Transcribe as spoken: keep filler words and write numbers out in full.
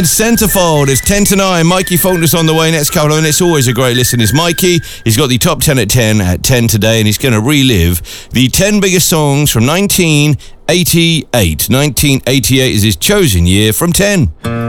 Centerfold, it's ten to nine. Mikey Faulkner's on the way next couple of minutes. Always a great listen is Mikey. He's got the top ten at ten at ten today, and he's going to relive the ten biggest songs from nineteen eighty-eight. nineteen eighty-eight is his chosen year from ten.